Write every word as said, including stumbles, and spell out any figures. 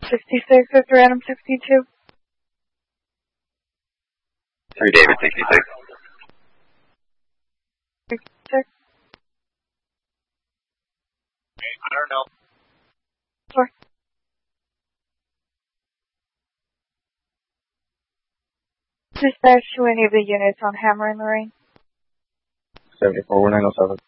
sixty-six is random sixty-two. three David sixty-six. sixty-six. I don't know. Four. Dispatch to any of the units on Hammer in the Rain. seventy-four one nine oh seven.